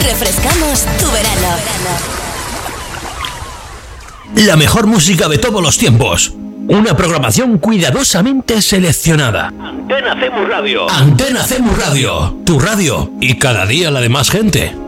Refrescamos tu verano. La mejor música de todos los tiempos. Una programación cuidadosamente seleccionada. Antena Cemus Radio. Antena Cemus Radio. Tu radio y cada día la de más gente.